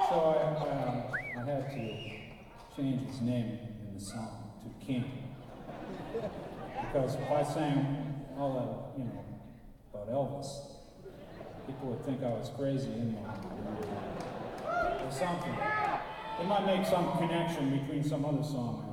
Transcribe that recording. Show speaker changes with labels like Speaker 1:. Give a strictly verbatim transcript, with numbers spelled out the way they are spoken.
Speaker 1: So I, um, I had to change his name in the song to King. Because if I sang all that, you know, about Elvis, people would think I was crazy, you know, or something. They might make some connection between some other song